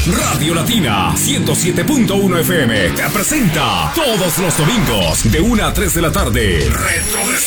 Radio Latina 107.1 FM te presenta todos los domingos de 1 a 3 de la tarde